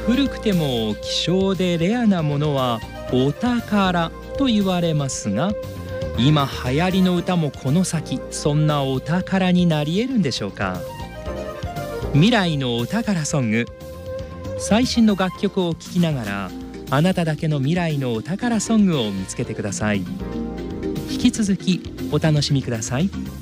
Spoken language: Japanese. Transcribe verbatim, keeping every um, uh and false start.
古くても希少でレアなものはお宝と言われますが、今流行りの歌もこの先そんなお宝になり得るんでしょうか。未来のお宝ソング、最新の楽曲を聴きながらあなただけの未来のお宝ソングを見つけてください。引き続きお楽しみください。